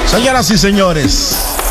Señoras y señores,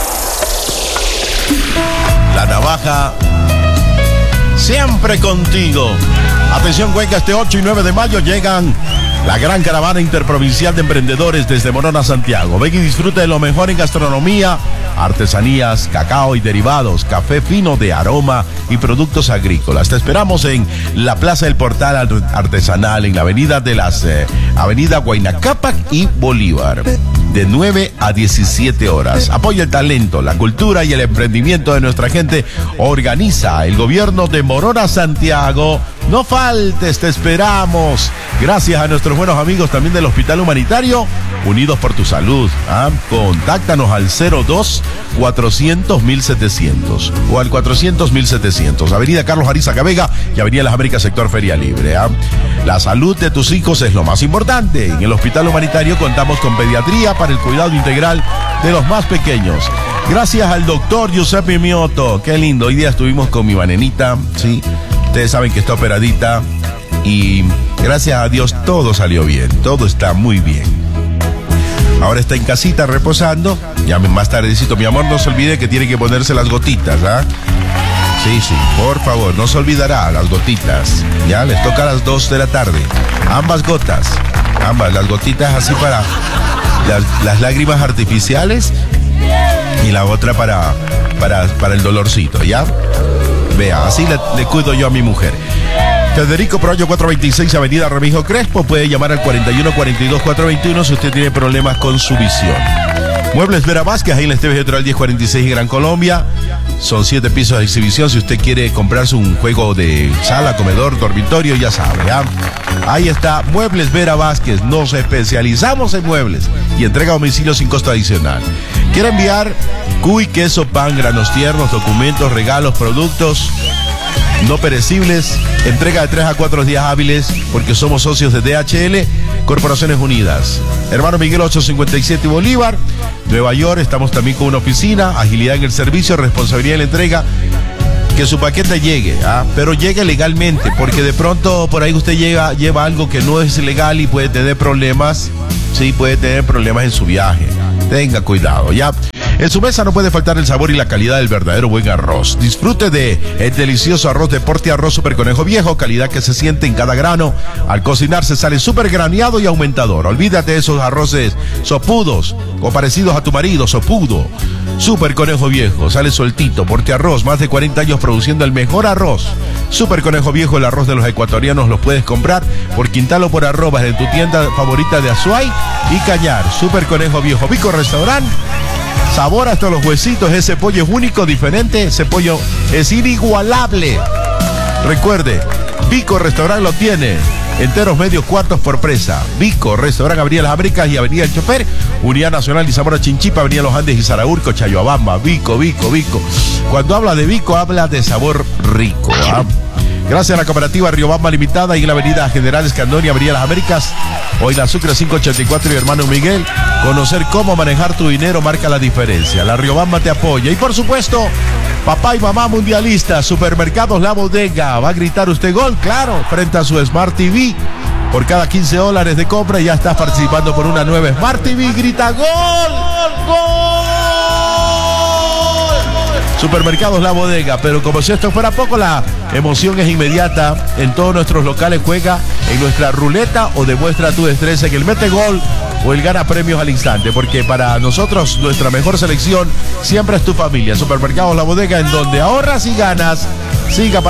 la navaja siempre contigo. Atención, Cuenca, este 8 y 9 de mayo llegan la gran caravana interprovincial de emprendedores desde Morona a Santiago. Ven y disfrute de lo mejor en gastronomía, artesanías, cacao y derivados, café fino de aroma y productos agrícolas. Te esperamos en la Plaza del Portal Artesanal, en la avenida Huayna Cápac y Bolívar, de 9 a 17 horas. Apoya el talento, la cultura y el emprendimiento de nuestra gente. Organiza el gobierno de Morona Santiago. No faltes, te esperamos. Gracias a nuestros buenos amigos también del Hospital Humanitario, Unidos por tu Salud. Contáctanos al 02-400-1700 o al 400-1700. Avenida Carlos Arizaga Vega y Avenida Las Américas, sector Feria Libre. La salud de tus hijos es lo más importante. En el Hospital Humanitario contamos con pediatría para el cuidado integral de los más pequeños. Gracias al doctor Giuseppe Mioto. Qué lindo. Hoy día estuvimos con mi manenita, ¿sí? Ustedes saben que está operadita y gracias a Dios todo salió bien, todo está muy bien. Ahora está en casita reposando. Ya más tardecito, mi amor, no se olvide que tiene que ponerse las gotitas, ¿ah? Sí, por favor, no se olvidará las gotitas. Ya, les toca a las 2 de la tarde. Ambas gotas, las gotitas así para las lágrimas artificiales y la otra para el dolorcito, ¿ya? Vea, así le cuido yo a mi mujer. Federico Proaño 426, Avenida Remijo Crespo. Puede llamar al 41-42-421 si usted tiene problemas con su visión. Muebles Vera Vázquez, ahí en la Esteves Electoral 1046 en Gran Colombia. Son 7 pisos de exhibición. Si usted quiere comprarse un juego de sala, comedor, dormitorio, ya sabe, ¿ya? Ahí está, Muebles Vera Vázquez. Nos especializamos en muebles y entrega a domicilio sin costo adicional. ¿Quiere enviar cuy, queso, pan, granos tiernos, documentos, regalos, productos no perecibles? Entrega de 3 a 4 días hábiles porque somos socios de DHL Corporaciones Unidas. Hermano Miguel 857 Bolívar, Nueva York. Estamos también con una oficina, agilidad en el servicio, responsabilidad en la entrega. Que su paquete llegue, pero llegue legalmente, porque de pronto por ahí usted lleva algo que no es legal y puede tener problemas. Sí, puede tener problemas en su viaje. Tenga cuidado, ¿ya? En su mesa no puede faltar el sabor y la calidad del verdadero buen arroz. Disfrute de el delicioso arroz de Porti Arroz Super Conejo Viejo, calidad que se siente en cada grano. Al cocinarse sale súper graneado y aumentador. Olvídate de esos arroces sopudos o parecidos a tu marido, sopudo. Super Conejo Viejo, sale sueltito. Porti Arroz, más de 40 años produciendo el mejor arroz. Super Conejo Viejo, el arroz de los ecuatorianos, los puedes comprar por quintal o por arrobas en tu tienda favorita de Azuay y Cañar. Super Conejo Viejo, Vico Restaurant. Sabor hasta los huesitos, ese pollo es único, diferente, ese pollo es inigualable. Recuerde, Vico Restaurant lo tiene. Enteros medios cuartos por presa. Vico Restaurant, Avenida Las Américas y Avenida El Chofer. Unidad Nacional y Zamora Chinchipa, Avenida Los Andes y Zaraurco, Chayoabamba. Vico. Cuando habla de Vico, habla de sabor rico, ¿ah? Gracias a la cooperativa Riobamba Limitada y en la Avenida General Escandón y Avenida Las Américas. Hoy la Sucre 584 y hermano Miguel. Conocer cómo manejar tu dinero marca la diferencia. La Riobamba te apoya. Y por supuesto, papá y mamá mundialistas, Supermercados La Bodega. ¿Va a gritar usted gol? Claro, frente a su Smart TV. Por cada $15 de compra ya estás participando por una nueva Smart TV. Grita gol. Supermercados La Bodega, pero como si esto fuera poco, la emoción es inmediata. En todos nuestros locales juega en nuestra ruleta o demuestra tu destreza en el mete gol o el gana premios al instante, porque para nosotros nuestra mejor selección siempre es tu familia. Supermercados La Bodega, en donde ahorras y ganas. Siga